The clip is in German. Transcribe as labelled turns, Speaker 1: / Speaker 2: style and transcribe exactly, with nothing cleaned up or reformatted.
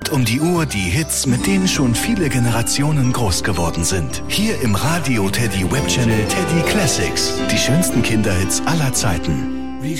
Speaker 1: Um die Uhr die Hits, mit denen schon viele Generationen groß geworden sind. Hier im Radio Teddy Webchannel Teddy Classics. Die schönsten Kinderhits aller Zeiten.